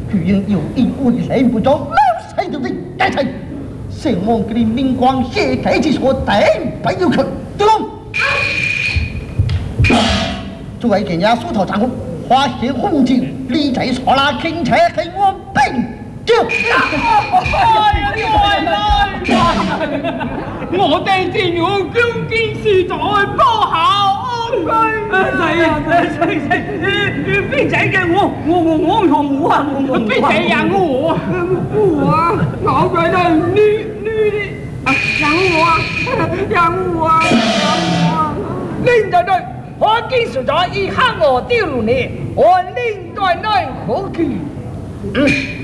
居然有意为人不忠，谋谁的人该谁？希望给你明光写地之所定不要求，对吗？作为今日梳头长工，发现红酒，你在所拉轻车给我并就。 我哋正要將件事在不孝邊仔嘅我同啊，邊仔呀我咬佢啦，養我，領隊隊，我件事在以黑我丟了你，我領隊隊好奇。